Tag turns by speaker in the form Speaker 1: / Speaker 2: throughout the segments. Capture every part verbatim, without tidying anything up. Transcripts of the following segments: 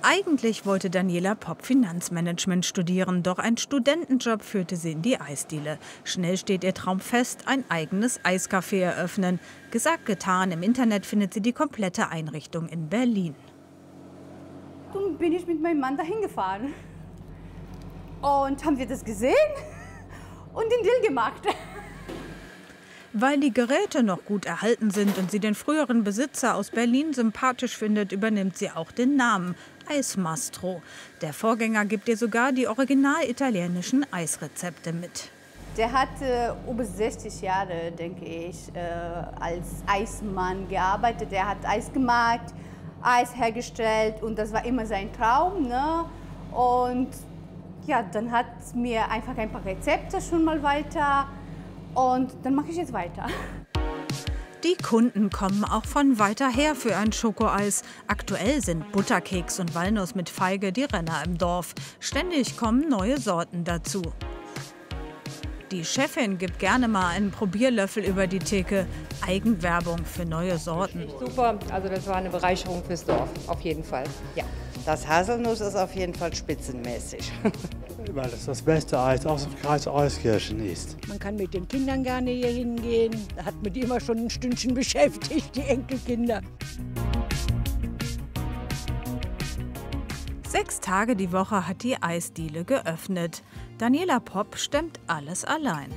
Speaker 1: Eigentlich wollte Daniela Popp Finanzmanagement studieren, doch ein Studentenjob führte sie in die Eisdiele. Schnell steht ihr Traum fest, ein eigenes Eiscafé eröffnen. Gesagt, getan, im Internet findet sie die komplette Einrichtung in Berlin.
Speaker 2: Dann bin ich mit meinem Mann dahin gefahren. Und haben wir das gesehen und den Deal gemacht.
Speaker 1: Weil die Geräte noch gut erhalten sind und sie den früheren Besitzer aus Berlin sympathisch findet, übernimmt sie auch den Namen Eismastro. Der Vorgänger gibt ihr sogar die original italienischen Eisrezepte mit.
Speaker 2: Der hat äh, über sechzig Jahre, denke ich, äh, als Eismann gearbeitet. Er hat Eis gemacht, Eis hergestellt und das war immer sein Traum. Ne? Und ja, dann hat mir einfach ein paar Rezepte schon mal weiter. Und dann mache ich jetzt weiter.
Speaker 1: Die Kunden kommen auch von weiter her für ein Schokoeis. Aktuell sind Butterkeks und Walnuss mit Feige die Renner im Dorf. Ständig kommen neue Sorten dazu. Die Chefin gibt gerne mal einen Probierlöffel über die Theke. Eigenwerbung für neue Sorten.
Speaker 3: Super, also das war eine Bereicherung fürs Dorf, auf jeden Fall. Ja.
Speaker 4: Das Haselnuss ist auf jeden Fall spitzenmäßig.
Speaker 5: Weil es das beste Eis aus dem Kreis Euskirchen ist.
Speaker 6: Man kann mit den Kindern gerne hier hingehen. Da hat man die immer schon ein Stündchen beschäftigt, die Enkelkinder.
Speaker 1: Sechs Tage die Woche hat die Eisdiele geöffnet. Daniela Popp stemmt alles allein.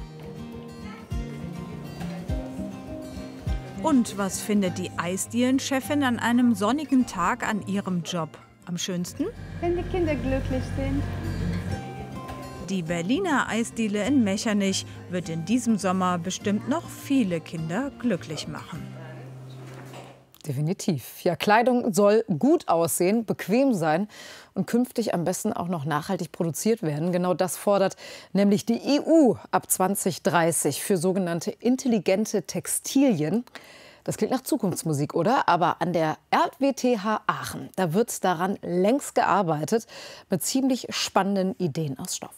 Speaker 1: Und was findet die Eisdielenchefin an einem sonnigen Tag an ihrem Job am schönsten?
Speaker 2: Wenn die Kinder glücklich sind.
Speaker 1: Die Berliner Eisdiele in Mechernich wird in diesem Sommer bestimmt noch viele Kinder glücklich machen.
Speaker 7: Definitiv. Ja, Kleidung soll gut aussehen, bequem sein und künftig am besten auch noch nachhaltig produziert werden. Genau das fordert nämlich die E U ab zwanzig dreißig für sogenannte intelligente Textilien. Das klingt nach Zukunftsmusik, oder? Aber an der R W T H Aachen, da wird daran längst gearbeitet mit ziemlich spannenden Ideen aus Stoff.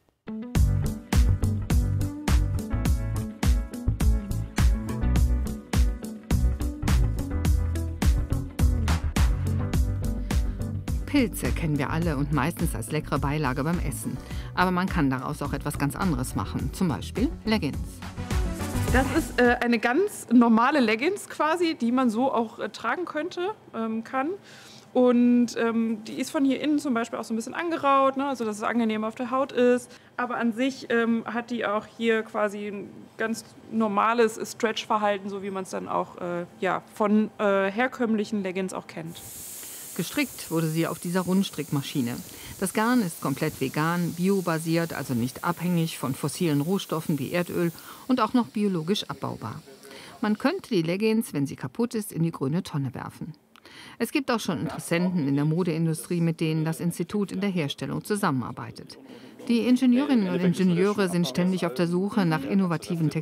Speaker 8: Pilze kennen wir alle und meistens als leckere Beilage beim Essen. Aber man kann daraus auch etwas ganz anderes machen, zum Beispiel Leggings.
Speaker 9: Das ist äh, eine ganz normale Leggings quasi, die man so auch äh, tragen könnte, ähm, kann. Und ähm, die ist von hier innen zum Beispiel auch so ein bisschen angeraut, ne, also dass es angenehm auf der Haut ist. Aber an sich ähm, hat die auch hier quasi ein ganz normales Stretch-Verhalten, so wie man es dann auch äh, ja, von äh, herkömmlichen Leggings auch kennt.
Speaker 8: Gestrickt wurde sie auf dieser Rundstrickmaschine. Das Garn ist komplett vegan, biobasiert, also nicht abhängig von fossilen Rohstoffen wie Erdöl und auch noch biologisch abbaubar. Man könnte die Leggings, wenn sie kaputt ist, in die grüne Tonne werfen. Es gibt auch schon Interessenten in der Modeindustrie, mit denen das Institut in der Herstellung zusammenarbeitet. Die Ingenieurinnen und Ingenieure sind ständig auf der Suche nach innovativen Textilien.